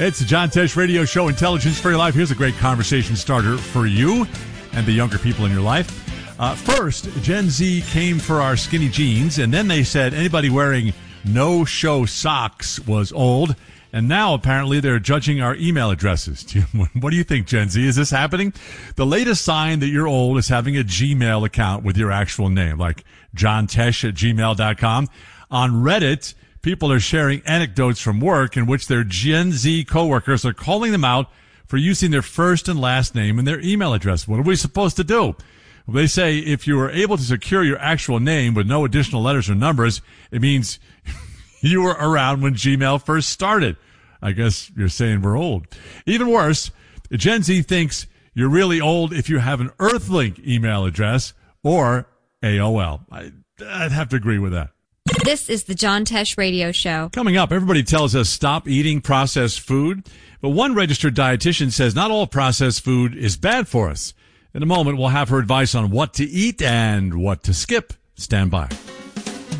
It's the John Tesh Radio Show, Intelligence for Your Life. Here's a great conversation starter for you and the younger people in your life. First, Gen Z came for our skinny jeans, and then they said anybody wearing no-show socks was old. And now, apparently, they're judging our email addresses. What do you think, Gen Z? Is this happening? The latest sign that you're old is having a Gmail account with your actual name, like johntesh@gmail.com. On Reddit, people are sharing anecdotes from work in which their Gen Z coworkers are calling them out for using their first and last name in their email address. What are we supposed to do? Well, they say if you were able to secure your actual name with no additional letters or numbers, it means you were around when Gmail first started. I guess you're saying we're old. Even worse, Gen Z thinks you're really old if you have an Earthlink email address or AOL. I'd have to agree with that. This is the John Tesh Radio Show. Coming up, everybody tells us stop eating processed food. But one registered dietitian says not all processed food is bad for us. In a moment, we'll have her advice on what to eat and what to skip. Stand by.